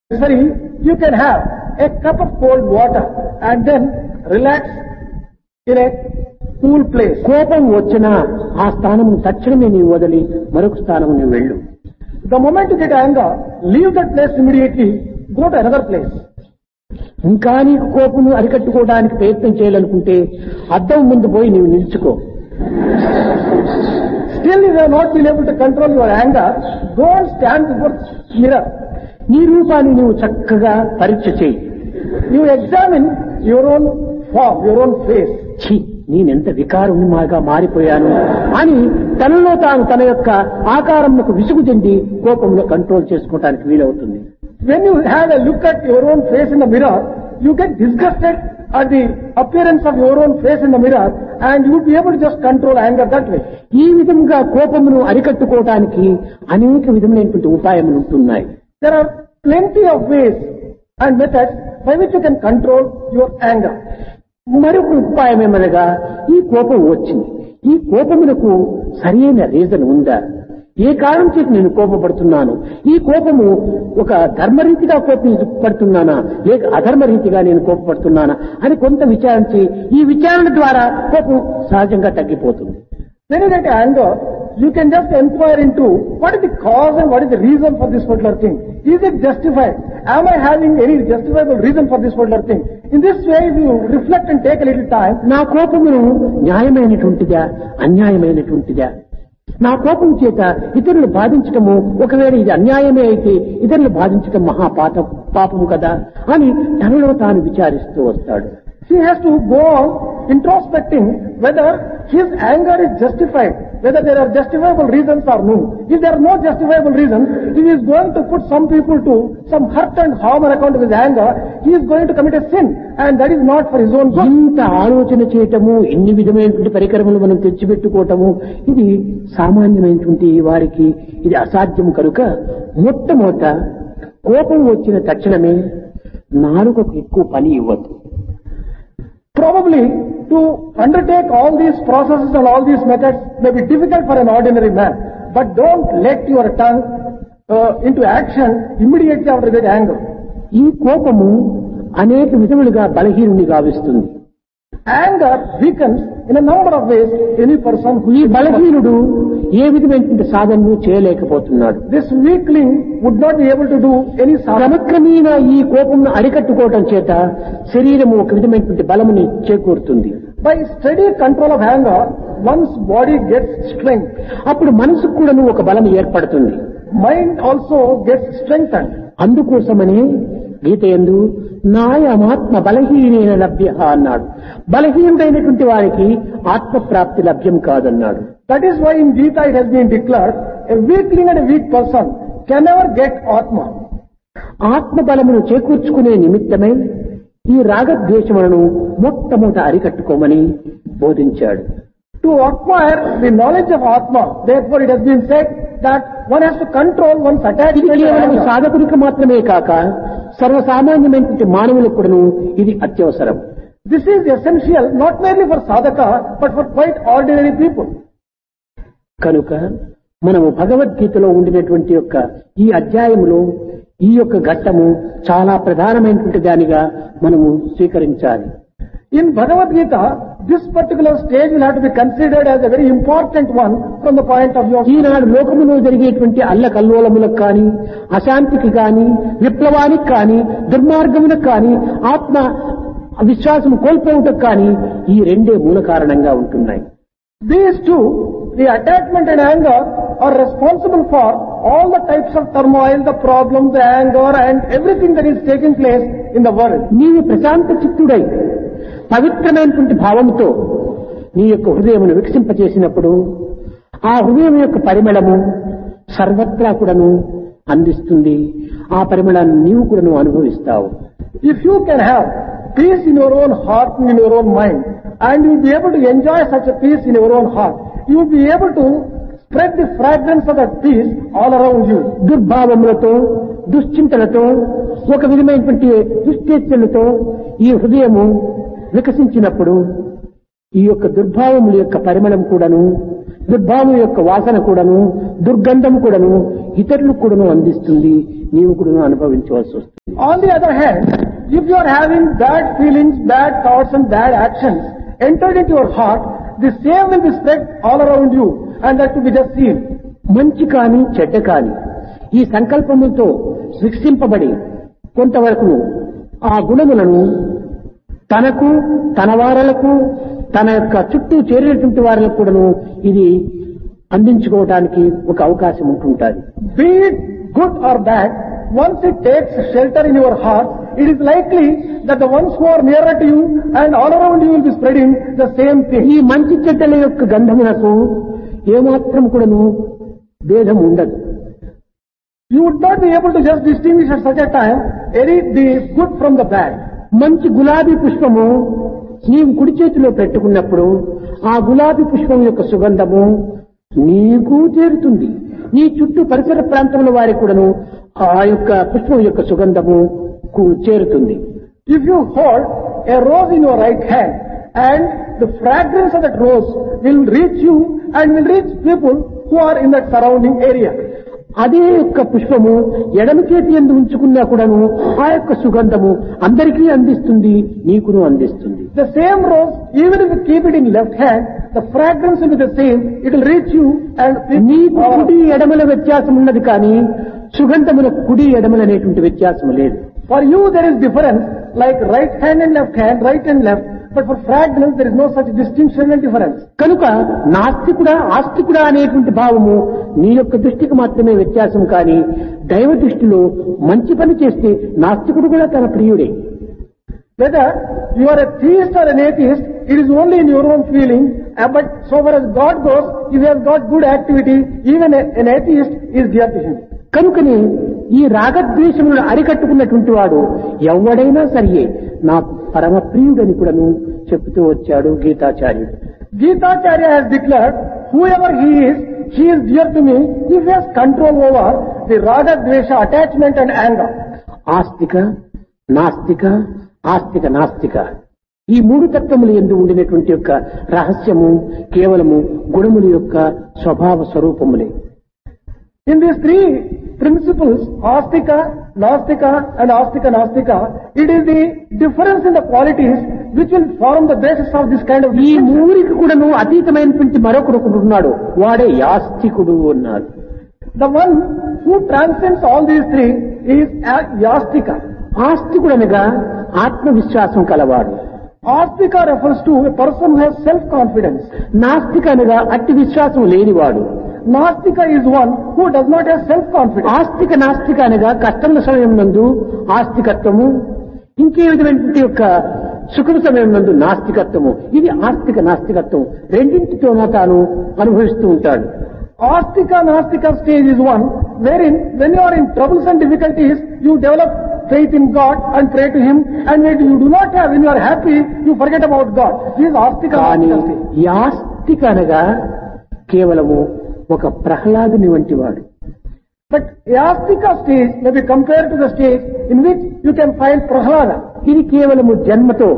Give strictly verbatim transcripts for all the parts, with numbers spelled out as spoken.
necessary, you can have a cup of cold water and then relax in a cool place. కోపం వచ్చినా ఆ స్థానము తక్షణమే నీవు వదిలి మరొక స్థానము నీవు వెళ్ళు. The moment you get anger, leave that place immediately, go to another place. ఇంకా నీకు కోపము అరికట్టుకోవడానికి ప్రయత్నం చేయాలనుకుంటే అద్దం ముందు పోయి నీవు నిలుచుకో. Still you have not been able to control your anger, go and stand before mirror. నీ రూపాన్ని నీవు చక్కగా పరీక్ష చేయి. You examine your own form, your own face. ఛీ, నేనెంత వికారునిగా మారిపోయాను అని తనలో తాను తన యొక్క ఆకారంకు విసుగు చెంది కోపంలో కంట్రోల్ చేసుకోవడానికి వీలవుతుంది. When you have a look at your own face in the mirror, you get disgusted at the appearance of your own face in the mirror and you will be able to just control anger that way. ఈ విధంగా కోపమును అరికట్టుకోవడానికి అనేక విధములైనటువంటి ఉపాయములు ఉంటున్నాయి. There are plenty of ways and methods by which you can control your anger. మరొక ఉపాయం ఏమనగా, ఈ కోపం వచ్చింది, ఈ కోపమునకు సరైన రీజన్ ఉందా? ఏ కారణం చేత నేను కోపపడుతున్నాను? ఈ కోపము ఒక ధర్మరీతిగా కోపపడుతున్నానా లేక అధర్మరీతిగా నేను కోపపడుతున్నానా అని కొంత విచారించి, ఈ విచారణ ద్వారా కోపం సహజంగా తగ్గిపోతుంది. When you get anger, you can just inquire into what is the cause and what is the reason for this particular thing. Is it justified? Am I having any justifiable reason for this particular thing? In this way, if you reflect and take a little time, నా కోపమును న్యాయమైనటువంటిదా అన్యాయమైనటువంటిదా? నా కోపం చేత ఇతరులు బాధించటము ఒకవేళ ఇది అన్యాయమే అయితే ఇతరులు బాధించటం మహాపాత పాపము కదా అని తనలో తాను విచారిస్తూ వస్తాడు. he has to go on introspecting whether his anger is justified, whether there are justifiable reasons or no. If there are no justifiable reasons, he is going to put some people to some hurt and harm on account of his anger. He is going to commit a sin, and that is not for his own good. ఇంత ఆలోచన చేయటము, ఎన్ని విధమైనటువంటి పరికరములు మనం తెచ్చిపెట్టుకోవటము, ఇది సామాన్యమైనటువంటి వారికి ఇది అసాధ్యము కనుక మొట్టమొదట కోపం వచ్చిన తక్షణమే నాలుకకు ఎక్కువ పని ఇవ్వద్దు. Probably to undertake all these processes and all these methods may be difficult for an ordinary man, but don't let your tongue uh, into action immediately after that anger. ఈ కోపము అనేక విధములుగా బలహీనుని గావిస్తుంది. Anger weakens in a number of ways any person who ఈ బలహీనుడు ఏ విధమైనటువంటి సాధనను చేయలేకపోతున్నాడు. This weakling would not be able to do any sadhana. క్రమక్రమేణ ఈ కోపమును అరికట్టుకోవటం చేత శరీరము ఒక విధమైనటువంటి బలముని చేకూరుతుంది. By steady control of anger, one's body gets strength. అప్పుడు మనసుకు కూడాను ఒక బలం ఏర్పడుతుంది. Mind also gets strengthened. అందుకోసమనే గీత యందు నాయమాత్మ బలహీనైన లభ్య అన్నాడు. బలహీనుడైనటువంటి వారికి ఆత్మప్రాప్తి లభ్యం కాదన్నాడు. That is why in Gita it has been declared, a weakling and a weak person can never get Atma. ఆత్మ బలమును చేకూర్చుకునే నిమిత్తమై ఈ రాగద్వేషములను మొట్టమొదట అరికట్టుకోమని బోధించాడు. To acquire the knowledge of Atma, therefore it has been said that one has to control one's ఇది attachment to కేవలం anger. సాధకునికి మాత్రమే కాక సర్వసామాన్యమైనటువంటి మానవులకు కూడాను ఇది అత్యవసరం. This is essential not merely for sadhaka but for quite ordinary people. కనుక మనము భగవద్గీతలో ఉండినటువంటి యొక్క ఈ అధ్యాయములో ఈ యొక్క ఘట్టము చాలా ప్రధానమైనటువంటి దానిగా మనము స్వీకరించాలి. In Bhagavad Gita, this particular stage will have to be considered as a very important one from the point of view of ఈనాడు లోకములో జరిగేటువంటి అల్లకల్లోలములకు కానీ, అశాంతికి కానీ, విప్లవానికి కానీ, దుర్మార్గములకు కానీ, ఆత్మ విశ్వాసం కోల్పోవటకు కానీ ఈ రెండే మూల కారణంగా ఉంటున్నాయి. These two, the attachment and anger, are responsible for all the types of turmoil, the problems, the anger and everything that is taking place in the world. నీవు ప్రశాంత చిత్తుడై పవిత్రమైనటువంటి భావంతో నీ యొక్క హృదయమును వికసింపచేసినప్పుడు ఆ హృదయం యొక్క పరిమళము సర్వత్రా కూడాను అందిస్తుంది. ఆ పరిమళాన్ని నీవు కూడాను అనుభవిస్తావు. If you can have peace in your own heart and in your own mind, and you will be able to enjoy such a peace in your own heart, you will be able to spread the fragrance of that peace all around you. దుర్భావములతో, దుశ్చింతలతో, ఒక విధమైనటువంటి దుశ్చేతలతో ఈ హృదయము వికసించినప్పుడు ఈ యొక్క దుర్భావముల యొక్క పరిమళం కూడాను దుర్భావం యొక్క వాసన కూడాను, దుర్గంధం కూడాను ఇతరులకు కూడాను అందిస్తుంది, నీవు కూడాను అనుభవించవలసి వస్తుంది. On the other hand, if you are having bad feelings, bad thoughts and bad actions entered into your heart, the same will be spread all around you and that will be just seen. మంచి కాని చెడ్డ కాని ఈ సంకల్పములతో శిక్షింపబడి కొంతవరకు ఆ గుణములను తనకు, తన వారలకు, తన యొక్క చుట్టూ చేరినటువంటి వారికి కూడాను ఇది అందించుకోవడానికి ఒక అవకాశం ఉంటుంటుంది. Be it good or bad, once it takes shelter in your heart, it is likely that the ones who are nearer to you and all around you will be spreading the same thing. ఈ మంచి చెడ్డల యొక్క గంధమునకు ఏమాత్రం కూడాను భేదం ఉండదు. You would not be able to just distinguish at such a time any the good from the bad. మంచి గులాబీ పుష్పము నీవు కుడి చేతిలో పెట్టుకున్నప్పుడు ఆ గులాబీ పుష్పం యొక్క సుగంధము నీకు చేరుతుంది, నీ చుట్టూ పరిసర ప్రాంతంలో వారికి కూడాను ఆ యొక్క పుష్పం యొక్క సుగంధము చేరుతుంది. If you hold a rose in your right hand and the fragrance of that rose will reach you and will reach people who are in that surrounding area. అదే యొక్క పుష్పము ఎడమ చేతి యందు ఉంచుకున్నా కూడాను ఆ యొక్క సుగంధము అందరికీ అందిస్తుంది, నీకును అందిస్తుంది. The same rose, even if you keep it in left hand, the fragrance will be the same. It will reach you and నీకు కుడి ఎడమల వ్యత్యాసం ఉన్నది కానీ సుగంధములకు కుడి ఎడమల అనేటువంటి వ్యత్యాసం లేదు. For you there is difference like right hand and left hand, right and left. But for fragrance there is no such distinction and difference. కనుక నాస్తికుడా ఆస్తికుడా అనేటువంటి భావము నీ యొక్క దృష్టికి మాత్రమే వ్యత్యాసం కానీ దైవ దృష్టిలో మంచి పని చేస్తే నాస్తికుడు కూడా తన ప్రియుడే. Whether you are a theist or an atheist, it is only in your own feeling. But so far as God goes, if you have got good activity, even an atheist is dear to him. కనుకనే ఈ రాగద్వేషములను అరికట్టుకున్నటువంటి వాడు ఎవడైనా సరియే నా పరమ ప్రియుడని కూడాను చెబుతూ వచ్చాడు గీతాచార్యుడు. Gitacharya has declared, whoever he is, he is dear to me if he has control over the raga, dvesha, attachment and anger. ఆస్తిక, నాస్తిక, ఆస్తిక నాస్తిక ఈ మూడు తత్వములు యందు ఉండినటువంటి యొక్క రహస్యము కేవలము గుణముల యొక్క స్వభావ స్వరూపములే. In these three principles, astika, nastika and astika nastika, it is the difference in the qualities which will form the basis of this kind of ఈ distinction. మూరికి కూడాను అతీతమైనటువంటి మరొకరు ఉన్నాడు, వాడే యాస్తికుడు అన్నారు. The one who transcends all these three is a- yastika. ఆస్తికుడు అనగా ఆత్మవిశ్వాసం కలవాడు. Astika refers to a person who has self-confidence. నాస్తిక అనగా అట్టి విశ్వాసం లేనివాడు. Nastika is one who does not have self-confidence. ఆస్తిక నాస్తిక అనగా కష్టముల సమయం నందు ఆస్తికత్వము, ఇంకే విధమైనటువంటి యొక్క సుఖం సమయం నందు నాస్తికత్వము. ఇది ఆస్తిక నాస్తికత్వం రెండింటితోనూ తాను అనుభవిస్తూ ఉంటాడు. Astika Nastika stage is one wherein when you are in troubles and difficulties, you develop faith in God and pray to Him, and when you do not have, when you are happy, you forget about God. This is Astika కానీ Nastika stage. ఈ ఆస్తిక అనగా కేవలము ఒక ప్రహ్లాదుని వంటి వాడు. But Astika stage may be compared to the stage in which you can find Prahlada. ఇది కేవలము జన్మతో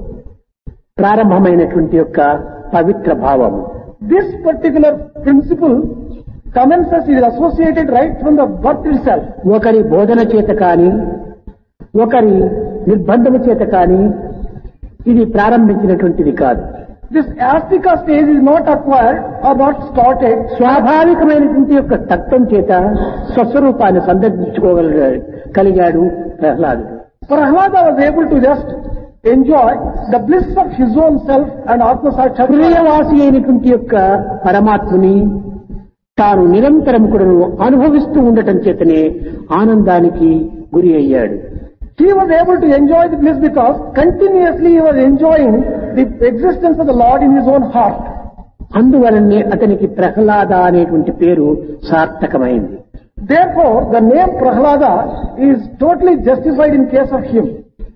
ప్రారంభమైనటువంటి యొక్క పవిత్ర భావము. This particular principle commences, is associated right from the birth itself. ఒకరి బోధన చేత కాని ఒకరి నిర్బంధము చేత కాని ఇది ప్రారంభించినటువంటిది కాదు. This Astika stage is not acquired or not started. స్వాభావికమైనటువంటి యొక్క తత్వం చేత స్వస్వరూపాన్ని సందర్శించుకోగలిగాడు కలిగాడు ప్రహ్లాదుడు. Prahlada was able to just enjoy the bliss of his own self and Atma Sakshatkara. హృదయవాసి అయినటువంటి యొక్క పరమాత్మని తాను నిరంతరం కూడా అనుభవిస్తూ ఉండటం చేతనే ఆనందానికి గురి అయ్యాడు. He was able to enjoy the bliss because continuously he was enjoying the existence of the Lord in his own heart. అందువలనే అతనికి ప్రహ్లాద అనేటువంటి పేరు సార్థకమైంది. Therefore, the name Prahlada is totally justified in case of him.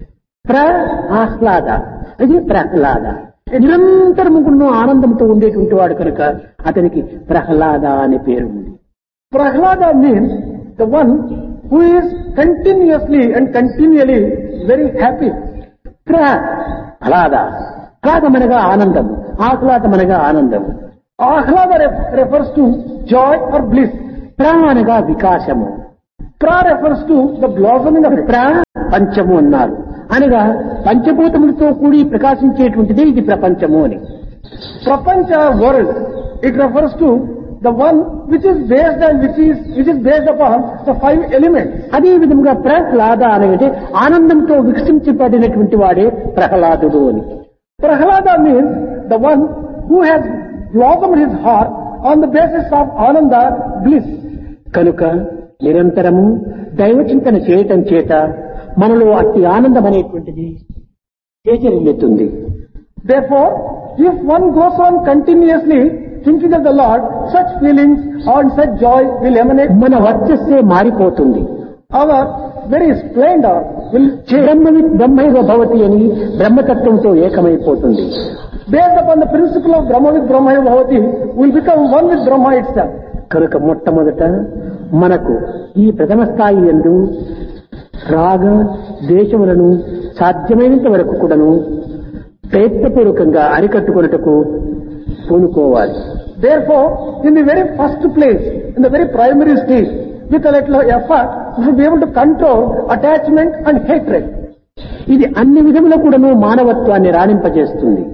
Prahlada అది ప్రహ్లాద నిరంతరము కూడా ఆనందంతో ఉండేటువంటి వాడు కనుక అతనికి ప్రహ్లాద అనే పేరు ఉంది. Prahlada means the one who is continuously and continually very happy. Prahlada ఆహ్లాదమనగా ఆనందం, ఆహ్లాదమనగా ఆనందం. Ahlada ref- refers to joy or bliss. ప్ర అనగా వికాసము, Pra refers to the blossoming of it. ప్ర పంచము అన్నారు. అనగా పంచభూతములతో కూడి ప్రకాశించేటువంటిదే ఇది ప్రపంచము అని. Prapancha world, it refers to the one which is based and which is which is based upon the five elements. అదే విధముగా ప్రహ్లాద అనేది ఆనందంతో వికసించబడినటువంటి వాడే ప్రహ్లాదుడు అని. Prahlada means the one who has blossomed his heart on the basis of ananda, bliss. కనుక నిరంతరము దైవ చింతన చేయటం చేత మనలో అట్టి ఆనందం అనేటువంటిది చేచరిల్లుతుంది. Therefore, if one goes on continuously thinking of the Lord, such feelings and such joy will emanate. మన వర్చస్సే మారిపోతుంది. Our very splendor will change. బ్రహ్మవి బ్రహ్మైవ భవతి అని బ్రహ్మతత్వంతో ఏకమైపోతుంది. Based upon the principle of Brahma with Brahma Bhavati, will become one with Brahma itself. కనుక మొట్టమొదట మనకు ఈ ప్రథమ స్థాయి యందు రాగ ద్వేషములను సాధ్యమైనంత వరకు కూడాను ప్రయత్నపూర్వకంగా అరికట్టుకొనుటకు పూనుకోవాలి. Therefore, in the very first place, in the very primary stage, with a little effort, we should be able to control attachment and hatred. ఇది అన్ని విధముల కూడాను మానవత్వాన్ని రాణింపజేస్తుంది.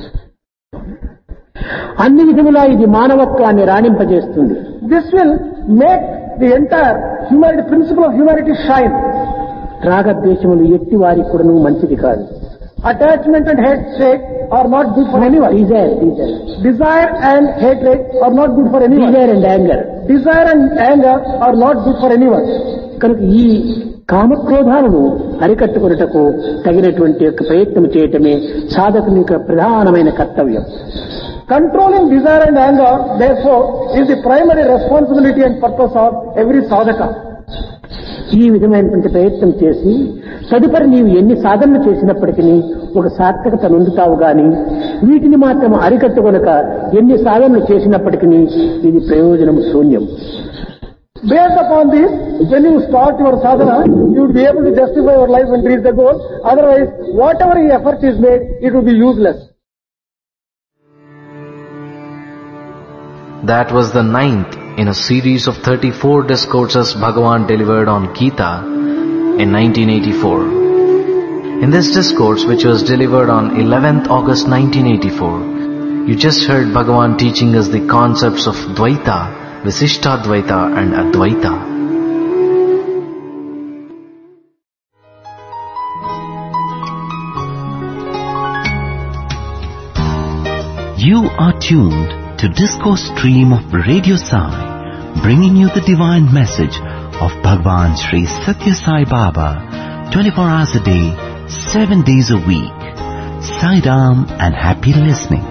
అన్ని విధములా ఇది మానవత్వాన్ని రాణింపజేస్తుంది. This will make the entire humanity, principle of humanity shine. రాగద్వేషములు ఎట్టి వారికి కూడాను మంచిది కాదు. Attachment and hatred are not good for anyone. Desire desire Desire and hatred are not good for anyone. Desire and anger. Desire and anger are not good for anyone. కనుక ఈ కామక్రోధాలను అరికట్టుకొనుటకు తగినటువంటి యొక్క ప్రయత్నం చేయటమే సాధకుని యొక్క ప్రధానమైన కర్తవ్యం. Controlling desire and anger, therefore, is the primary responsibility and purpose of every sadhaka. ఈ విధమైనటువంటి ప్రయత్నం చేసి తదుపరి నీవు ఎన్ని సాధనలు చేసినప్పటికీ ఒక సార్థకత నొందుతావు గాని వీటిని మాత్రం అరికట్టుకొనక ఎన్ని సాధనలు చేసినప్పటికీ ఇది ప్రయోజనం శూన్యం. Based upon this, when you start your sadhana, you will be able to justify your life and reach the goal. Otherwise, whatever effort is made, it will be useless. That was the ninth in a series of thirty-four discourses Bhagavan delivered on Gita in nineteen eighty-four. In this discourse, which was delivered on eleventh August nineteen eighty-four, you just heard Bhagavan teaching us the concepts of Dvaita, Visishtadvaita and Advaita. You are tuned to Discourse Stream of Radio Sai, bringing you the divine message of Bhagwan Sri Satya Sai Baba, twenty-four hours a day, seven days a week. Sai Ram and happy listening.